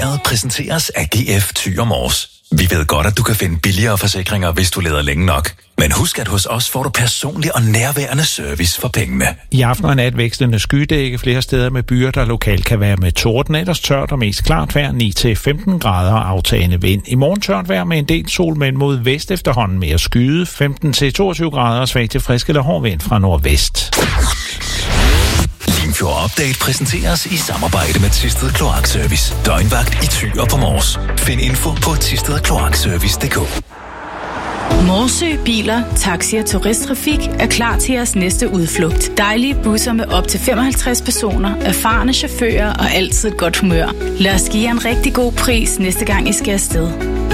Vejret præsenteres af GF Thy og Mors. Vi ved godt, at du kan finde billigere forsikringer, hvis du leder længe nok. Men husk, at hos os får du personlig og nærværende service for pengene. I aften og nat vekslende skydække flere steder med byer, der lokalt kan være med torden. Ellers tørt og mest klart vejr 9-15 grader og aftagende vind. I morgen tørt vejr med en del sol, men mod vest efterhånden mere skyde. 15-22 grader og svag til frisk eller hård vind fra nordvest. Limfjord Update præsenteres i samarbejde med Thisted Kloakservice. Døgnvagt i Thy og på Mors. Find info på thistedkloakservice.dk. Morsø Biler, Taxi og Turisttrafik er klar til jeres næste udflugt. Dejlige busser med op til 55 personer, erfarne chauffører og altid et godt humør. Lad os give jer en rigtig god pris næste gang I skal afsted.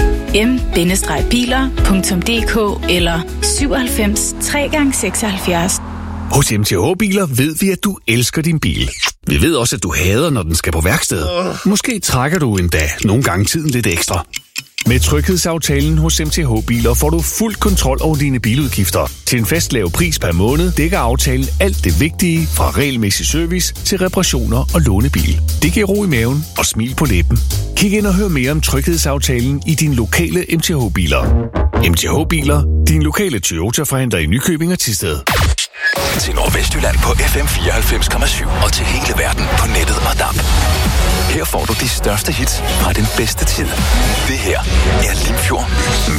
m-biler.dk eller 97 3x76. Hos MTH Biler ved vi, at du elsker din bil. Vi ved også, at du hader, når den skal på værksted. Måske trækker du endda nogle gange tiden lidt ekstra. Med tryghedsaftalen hos MTH Biler får du fuld kontrol over dine biludgifter. Til en fast lav pris per måned dækker aftalen alt det vigtige fra regelmæssig service til reparationer og lånebil. Det giver ro i maven og smil på læben. Kig ind og hør mere om tryghedsaftalen i din lokale MTH Biler. MTH Biler, din lokale Toyota-forhandler i Nykøbing og Thisted. Til Nordvestjylland på FM 94,7 og til hele verden på nettet og DAB. Her får du de største hits fra den bedste tid. Det her er Limfjord